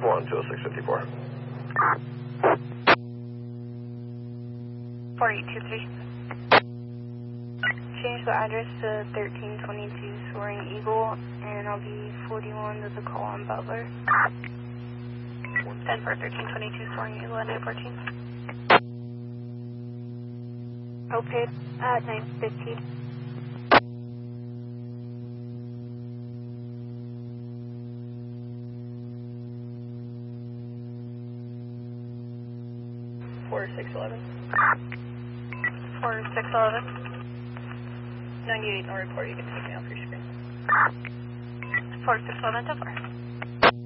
1, 20654. 4823. Change the address to 1322 Soaring Eagle, and I'll be 41 to the call on Butler. 10 for 1322 Soaring Eagle at 914. Okay, at 915. Four 611. 98 no report. You can take me off your screen. 4611 to 4.